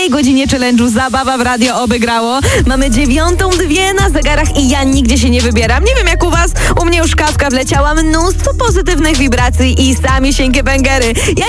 godzinie challenge'u Zabawa w Radio oby grało. Mamy 9:02 na zegarach i ja nigdzie się nie wybieram. Nie wiem jak u was, u mnie już kawka wleciała, mnóstwo pozytywnych wibracji i sami cienkie bęgery. Ja